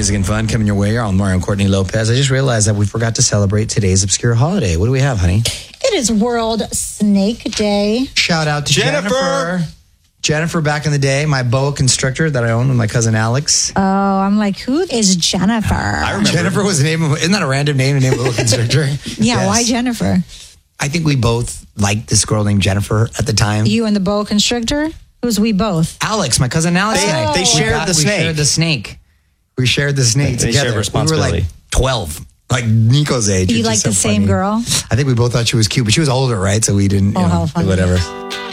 music and fun coming your way. You're on Mario and Courtney Lopez. I just realized that we forgot to celebrate today's obscure holiday. What do we have, honey? It is World Snake Day. Shout out to Jennifer. Jennifer, back in the day, my boa constrictor that I owned with my cousin Alex. Oh, I'm like, who is Jennifer? I remember. Jennifer was the name of, isn't that a random name to name a boa constrictor? Yeah, yes. Why Jennifer? I think we both liked this girl named Jennifer at the time. You and the boa constrictor? Who's we both? Alex, my cousin Alex. They shared the snake. We shared the snake together. Shared responsibility. We were like 12. Like Nico's age. You like the same girl? I think we both thought she was cute, but she was older, right? So we didn't, how funny. whatever.